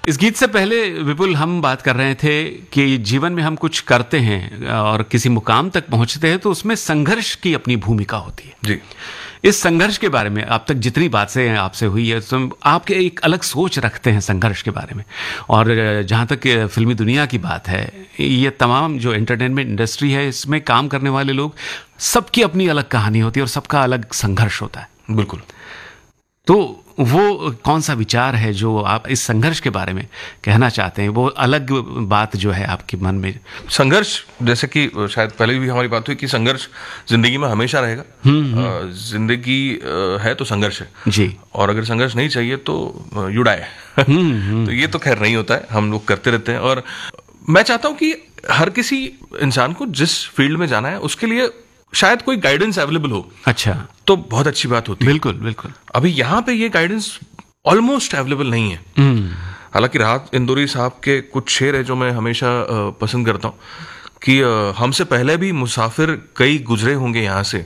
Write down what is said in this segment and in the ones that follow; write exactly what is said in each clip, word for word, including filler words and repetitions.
इस गीत से पहले विपुल हम बात कर रहे थे कि जीवन में हम कुछ करते हैं और किसी मुकाम तक पहुंचते हैं तो उसमें संघर्ष की अपनी भूमिका होती है जी। इस संघर्ष के बारे में अब तक जितनी बातें आपसे हुई है तो आपके एक अलग सोच रखते हैं संघर्ष के बारे में। और जहाँ तक फिल्मी दुनिया की बात है, ये तमाम जो एंटरटेनमेंट इंडस्ट्री है इसमें काम करने वाले लोग सबकी अपनी अलग कहानी होती है और सबका अलग संघर्ष होता है। बिल्कुल। तो वो कौन सा विचार है जो आप इस संघर्ष के बारे में कहना चाहते हैं, वो अलग बात जो है आपके मन में? संघर्ष, जैसे कि शायद पहले भी हमारी बात हुई कि संघर्ष जिंदगी में हमेशा रहेगा। जिंदगी है तो संघर्ष है जी, और अगर संघर्ष नहीं चाहिए तो युडाए तो ये तो खैर नहीं होता है, हम लोग करते रहते हैं। और मैं चाहता हूं कि हर किसी इंसान को जिस फील्ड में जाना है उसके लिए शायद कोई गाइडेंस अवेलेबल हो। अच्छा, तो बहुत अच्छी बात होती है। बिल्कुल बिल्कुल। अभी यहाँ पे ये गाइडेंस ऑलमोस्ट अवेलेबल नहीं है। हालांकि राहत इंदौरी साहब के कुछ शेर है जो मैं हमेशा पसंद करता हूँ कि हमसे पहले भी मुसाफिर कई गुजरे होंगे यहाँ से,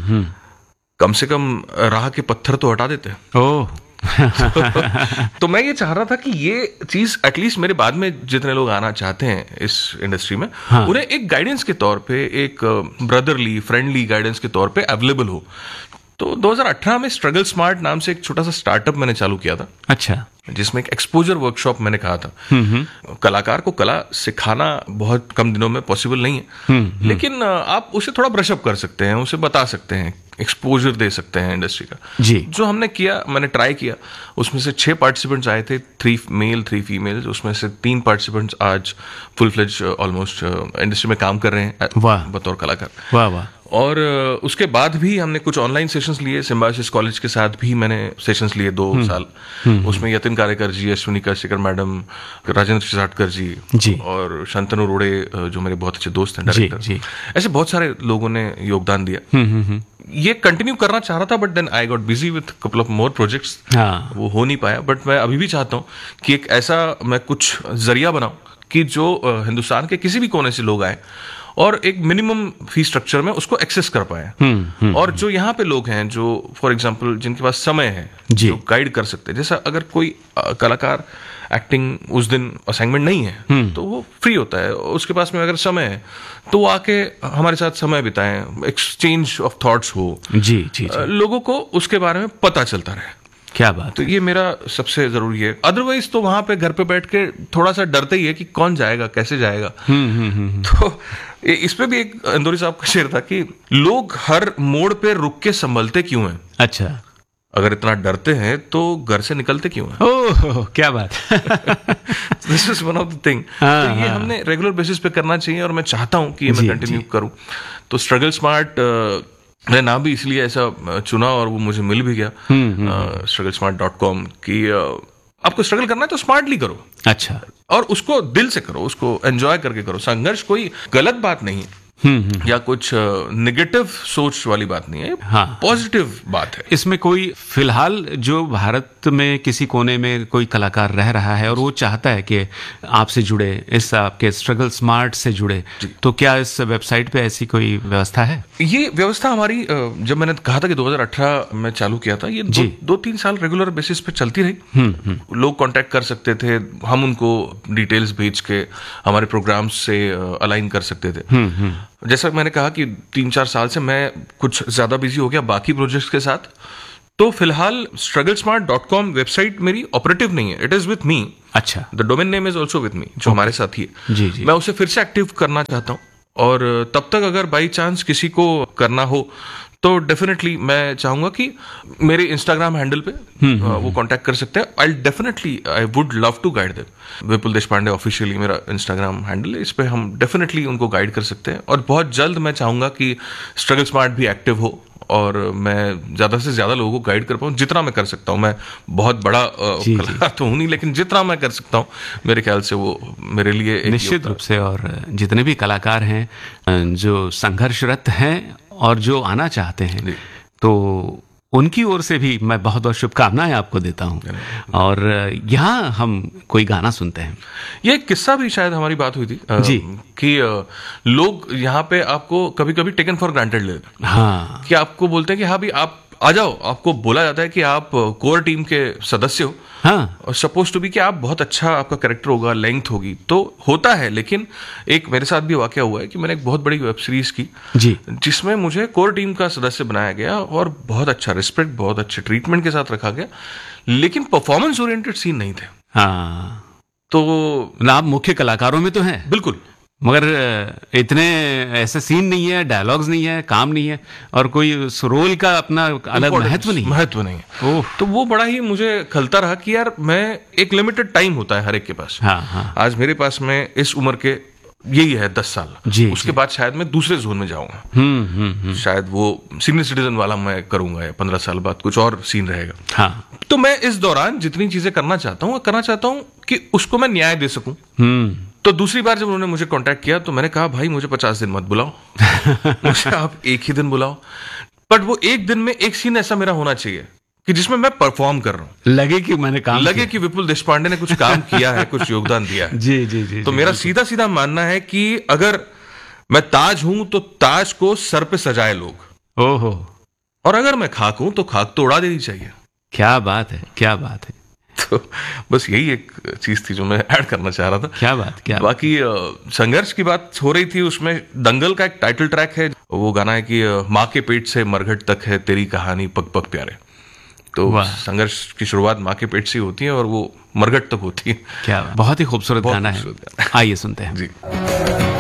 कम से कम राह के पत्थर तो हटा देते हैं। ओह तो मैं ये चाह रहा था कि ये चीज एटलीस्ट मेरे बाद में जितने लोग आना चाहते हैं इस इंडस्ट्री में, हाँ, उन्हें एक गाइडेंस के तौर पे, एक ब्रदरली फ्रेंडली गाइडेंस के तौर पे अवेलेबल हो। तो दो हज़ार अठारह में स्ट्रगल स्मार्ट नाम से एक छोटा सा स्टार्टअप मैंने चालू किया था। अच्छा। जिसमें एक एक्सपोजर वर्कशॉप मैंने कहा था। कलाकार को कला सिखाना बहुत कम दिनों में पॉसिबल नहीं है, लेकिन आप उसे थोड़ा ब्रशअप कर सकते हैं, उसे बता सकते हैं, एक्सपोजर दे सकते हैं इंडस्ट्री का जी। जो हमने किया, मैंने ट्राई किया। उसमें से छह पार्टिसिपेंट्स आए थे, थ्री मेल थ्री फीमेल। उसमें से तीन पार्टिसिपेंट्स आज फुल फ्लेज ऑलमोस्ट इंडस्ट्री में काम कर रहे हैं बतौर कलाकार। वाह वाह। और उसके बाद भी हमने कुछ ऑनलाइन सेशंस लिए, सिम्बायोसिस कॉलेज के साथ भी मैंने सेशंस लिए दो साल। उसमें यतिन कारेकर जी, अश्विनी काशीकर मैडम, राजेंद्र शिसाटकर जी, जी और शांतनु रोड़े जो मेरे बहुत अच्छे दोस्त हैं डायरेक्टर जी, जी। ऐसे बहुत सारे लोगों ने योगदान दिया। ये कंटिन्यू करना चाह रहा था but then I got busy with couple of more projects, वो हो नहीं पाया। बट मैं अभी भी चाहता हूँ कि एक ऐसा मैं कुछ जरिया बनाऊं कि जो हिंदुस्तान के किसी भी कोने से लोग आए और एक मिनिमम फी स्ट्रक्चर में उसको एक्सेस कर पाए। हुँ, हुँ, और जो यहाँ पे लोग हैं जो फॉर एग्जांपल जिनके पास समय है, जो गाइड कर सकते हैं, जैसा अगर कोई कलाकार एक्टिंग उस दिन असाइनमेंट नहीं है तो वो फ्री होता है, उसके पास में अगर समय है तो वो आके हमारे साथ समय बिताएं, एक्सचेंज ऑफ थॉट्स हो, जी, जी, जी। लोगों को उसके बारे में पता चलता रहे। क्या बात। तो ये मेरा सबसे जरूरी है। अदरवाइज तो वहां पे घर पे बैठ के थोड़ा सा डरते ही है कि कौन जाएगा, कैसे जाएगा। हुँ, हुँ, हुँ. तो इस पे भी एक इंदौरी साहब का शेर था कि लोग हर मोड़ पे रुक के संभलते क्यों हैं। अच्छा। अगर इतना डरते हैं तो घर से निकलते क्यों हैं। ओह क्या बात। This is one of the thing. तो ये हमने रेगुलर बेसिस पे करना चाहिए और मैं चाहता हूं कि ये मैं कंटिन्यू करूं। तो स्ट्रगल स्मार्ट मैंने नाम भी इसलिए ऐसा चुना और वो मुझे मिल भी गया, स्ट्रगल स्मार्ट डॉट कॉम, कि आपको स्ट्रगल करना है तो स्मार्टली करो। अच्छा। और उसको दिल से करो, उसको एंजॉय करके करो। संघर्ष कोई गलत बात नहीं है या कुछ नेगेटिव सोच वाली बात नहीं है, हाँ, पॉजिटिव बात है। इसमें कोई फिलहाल जो भारत में किसी कोने में कोई कलाकार रह रहा है और वो चाहता है कि आपसे जुड़े, इस आपके स्ट्रगल स्मार्ट से जुड़े, तो क्या इस वेबसाइट पे ऐसी कोई व्यवस्था है? ये व्यवस्था हमारी, जब मैंने कहा था कि दो हज़ार अठारह में चालू किया था, ये दो, दो तीन साल रेगुलर बेसिस पे चलती रही। लोग कांटेक्ट कर सकते थे, हम उनको डिटेल्स भेज के हमारे प्रोग्राम्स से अलाइन कर सकते थे। जैसा मैंने कहा कि तीन चार साल से मैं कुछ ज्यादा बिजी हो गया बाकी प्रोजेक्ट्स के साथ, तो फिलहाल struggle smart dot com website मेरी ऑपरेटिव नहीं है, इट इज विथ मी। अच्छा। The domain name is also with me, जो हमारे साथ ही है। जी, जी। मैं उसे फिर से एक्टिव करना चाहता हूँ और तब तक अगर बाई चांस किसी को करना हो तो डेफिनेटली मैं चाहूंगा कि मेरे इंस्टाग्राम हैंडल पे वो कांटेक्ट कर सकते हैं। I definitely I would love to guide them. Vipul Deshpande officially मेरा इंस्टाग्राम हैंडल है, इस पे हम डेफिनेटली उनको गाइड कर सकते हैं। और बहुत जल्द मैं चाहूंगा कि स्ट्रगल स्मार्ट भी एक्टिव हो और मैं ज्यादा से ज्यादा लोगों को गाइड कर पाऊँ जितना मैं कर सकता हूँ। मैं बहुत बड़ा कलाकार तो हूँ नहीं, लेकिन जितना मैं कर सकता हूँ मेरे ख्याल से वो मेरे लिए निश्चित रूप से। और जितने भी कलाकार हैं जो संघर्षरत हैं और जो आना चाहते हैं, तो उनकी ओर से भी मैं बहुत बहुत शुभकामनाएं आपको देता हूं। और यहाँ हम कोई गाना सुनते हैं। ये एक किस्सा भी शायद हमारी बात हुई थी जी, कि लोग यहाँ पे आपको कभी कभी टेकन फॉर ग्रांटेड लेते हैं। हाँ, कि आपको बोलते हैं कि हाँ भी आप आ जाओ, आपको बोला जाता है कि आप कोर टीम के सदस्य हो हाँ, और सपोज टू बी कि आप बहुत अच्छा, आपका कैरेक्टर होगा, लेंथ होगी, तो होता है। लेकिन एक मेरे साथ भी वाकया हुआ है कि मैंने एक बहुत बड़ी वेब सीरीज की जी, जिसमें मुझे कोर टीम का सदस्य बनाया गया और बहुत अच्छा रिस्पेक्ट, बहुत अच्छे ट्रीटमेंट के साथ रखा गया, लेकिन परफॉर्मेंस ओरिएंटेड सीन नहीं थे। हाँ, तो ना आप मुख्य कलाकारों में तो हैं, बिल्कुल, मगर इतने ऐसे सीन नहीं है, डायलॉग्स नहीं है, काम नहीं है, और कोई उस रोल का अपना अलग महत्व नहीं है। महत्व नहीं है। ओह, तो वो बड़ा ही मुझे खलता रहा कि यार, मैं एक लिमिटेड टाइम होता है हर एक के पास। हाँ, हाँ, आज मेरे पास में इस उम्र के यही है दस साल, जी, उसके जी। बाद शायद मैं दूसरे जोन में जाऊंगा, हम्म हम्म हम्म, शायद वो सीनियर सिटीजन वाला मैं करूंगा, या पंद्रह साल बाद कुछ और सीन रहेगा। हाँ, तो मैं इस दौरान जितनी चीजें करना चाहता हूँ करना चाहता हूँ कि उसको मैं न्याय दे सकूं। हम्म, तो दूसरी बार जब उन्होंने मुझे कांटेक्ट किया तो मैंने कहा, भाई मुझे पचास दिन मत बुलाओ, मुझे आप एक ही दिन बुलाओ, बट वो एक दिन में एक सीन ऐसा मेरा होना चाहिए कि जिसमें मैं परफॉर्म कर रहा हूं, लगे कि मैंने काम लगे कि विपुल देशपांडे ने कुछ काम किया है, कुछ योगदान दिया है। जी जी जी। तो जी, मेरा सीधा सीधा मानना है कि अगर मैं ताज हूं तो ताज को सर पे सजाए लोग, ओहो, और अगर मैं खाक हूं तो खाक तो उड़ा देनी चाहिए। क्या बात है, क्या बात है, तो बस यही एक चीज थी जो मैं ऐड करना चाह रहा था। क्या बात, क्या बाकी अ, संघर्ष की बात हो रही थी, उसमें दंगल का एक टाइटल ट्रैक है, वो गाना है कि अ, माँ के पेट से मरघट तक है तेरी कहानी पग पग प्यारे। तो वाह। संघर्ष की शुरुआत माँ के पेट से होती है और वो मरघट तक होती है। क्या बात, बहुत ही खूबसूरत बहुत गाना है। खूबसूरत गाना। आइए सुनते हैं जी।